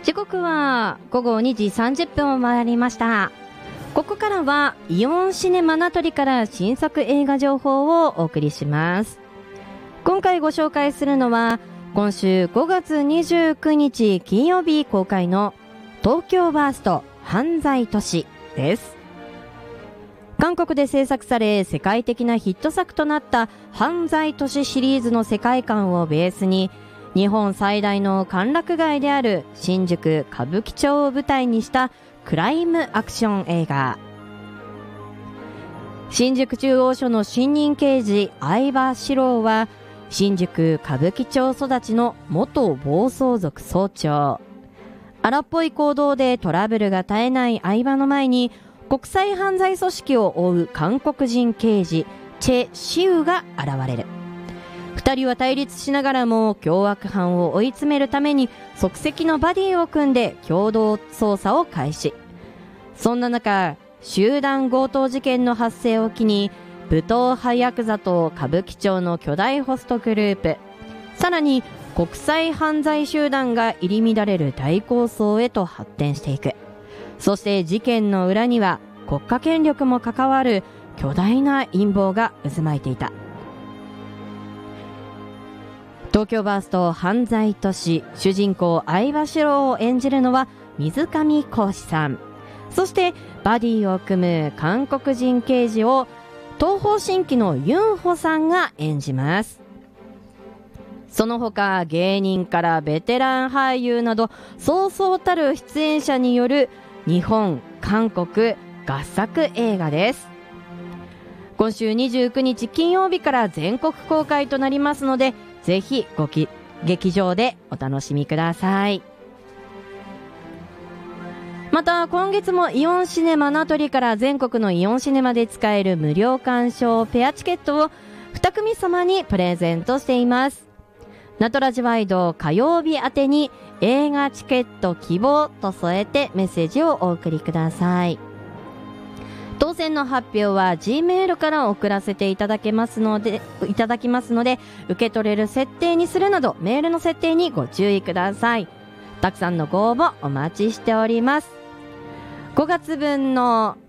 時刻は午後2時30分を回りました。ここからはイオンシネマナトリから新作映画情報をお送りします。今回ご紹介するのは今週5月29日金曜日公開の東京バースト犯罪都市です。韓国で制作され世界的なヒット作となった犯罪都市シリーズの世界観をベースに日本最大の歓楽街である新宿歌舞伎町を舞台にしたクライムアクション映画。新宿中央署の新任刑事相葉史郎は新宿歌舞伎町育ちの元暴走族総長。荒っぽい行動でトラブルが絶えない相葉の前に国際犯罪組織を追う韓国人刑事チェ・シウが現れる。二人は対立しながらも凶悪犯を追い詰めるために即席のバディを組んで共同捜査を開始。そんな中、集団強盗事件の発生を機に武闘派ヤクザと歌舞伎町の巨大ホストグループ、さらに国際犯罪集団が入り乱れる大抗争へと発展していく。そして事件の裏には国家権力も関わる巨大な陰謀が渦巻いていた。東京バースト犯罪都市、主人公相葉史郎を演じるのは水上恒司さん。そしてバディを組む韓国人刑事を東方神起のユンホさんが演じます。その他芸人からベテラン俳優などそうそうたる出演者による日本韓国合作映画です。今週29日金曜日から全国公開となりますので、ぜひ劇場でお楽しみください。また今月もイオンシネマナトリから全国のイオンシネマで使える無料鑑賞ペアチケットを2組様にプレゼントしています。ナトラジワイド火曜日宛てに映画チケット希望と添えてメッセージをお送りください。当選の発表は G メールから送らせていただきますので受け取れる設定にするなどメールの設定にご注意ください。たくさんのご応募お待ちしております。5月分の